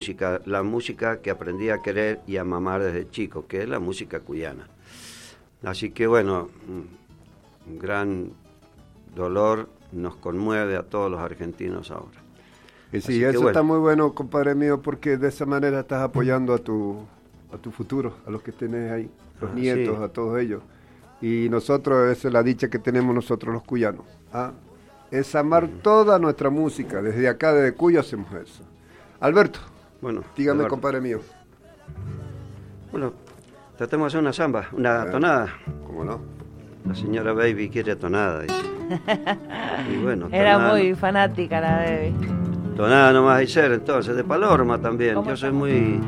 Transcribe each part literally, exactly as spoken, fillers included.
música, la música que aprendí a querer y a mamar desde chico, que es la música cuyana. Así que bueno, un gran dolor nos conmueve a todos los argentinos ahora. Y sí, eso bueno. Está muy bueno, compadre mío, porque de esa manera estás apoyando a tu, a tu futuro, a los que tenés ahí, los ah, nietos, sí. A todos ellos. Y nosotros, esa es la dicha que tenemos nosotros los cuyanos, ¿ah? Es amar uh-huh. toda nuestra música, desde acá, desde Cuyo hacemos eso. Alberto, bueno, dígame, Eduardo. Compadre mío. Bueno, tratemos de hacer una samba, una eh, tonada. ¿Cómo no? La señora Baby quiere tonada, dice. Y bueno, era tonada, muy fanática la Baby. Tonada nomás hay ser, entonces, de Palorma también. Yo soy muy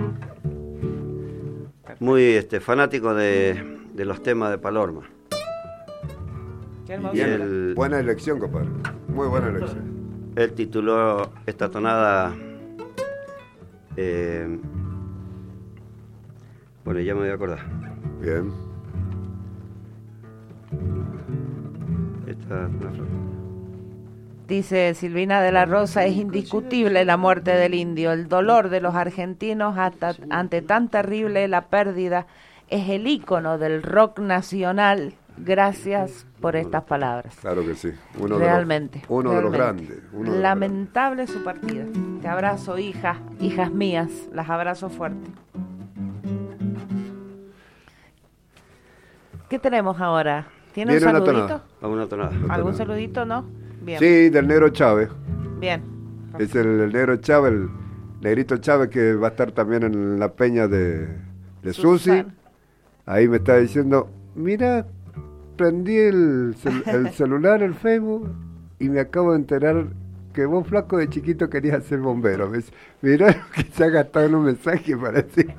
muy este fanático de, de los temas de Palorma. Y el, buena elección, compadre. Muy buena elección. Él tituló esta tonada eh, bueno, ya me voy a acordar. Bien. Esta una flor. Dice Silvina de la Rosa, es indiscutible la muerte del indio, el dolor de los argentinos hasta, ante tan terrible la pérdida, es el ícono del rock nacional. Gracias por estas palabras. Claro que sí. Uno realmente. De los, uno realmente. de los grandes. Uno Lamentable de los su partida. Te abrazo, hijas, hijas mías, las abrazo fuerte. ¿Qué tenemos ahora? ¿Tiene un saludito? Una tonada. ¿Algún saludito, no? Bien. Sí, del negro Chávez. Bien. Es el, el negro Chávez, el negrito Chávez, que va a estar también en la peña de, de Susi. Ahí me está diciendo, mira, prendí el, cel, el celular, el Facebook, y me acabo de enterar que vos, flaco, de chiquito querías ser bombero. Me dice, mirá lo que se ha gastado en un mensaje para decir.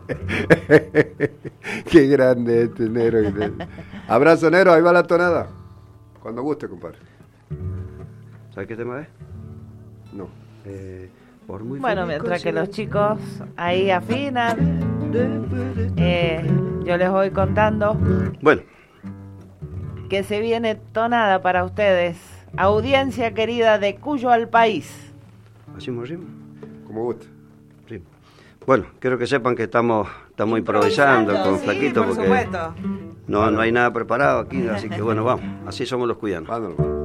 Qué grande este negro. Abrazo, negro, ahí va la tonada. Cuando guste, compadre. ¿Sabes qué tema es? No. Eh, por muy bueno, mientras que los chicos ahí afinan, eh, yo les voy contando. Bueno. Que se viene tonada para ustedes. Audiencia querida de Cuyo al País. ¿Hacemos ritmo? Como guste. Ritmo. Bueno, quiero que sepan que estamos, estamos improvisando, improvisando con sí, Flaquito, por porque supuesto. no, no hay nada preparado aquí, así que bueno, vamos. Así somos los cuyanos. Vámonos.